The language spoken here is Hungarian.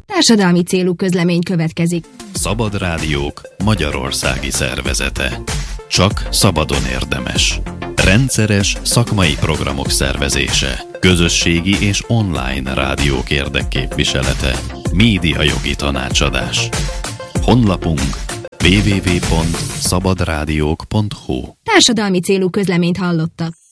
Társadalmi célú közlemény következik. Szabad Rádiók magyarországi szervezete. Csak szabadon érdemes. Rendszeres szakmai programok szervezése. Közösségi és online rádiók érdekképviselete. Médiajogi tanácsadás. Honlapunk www.szabadrádiók.hu. Társadalmi célú közleményt hallottak.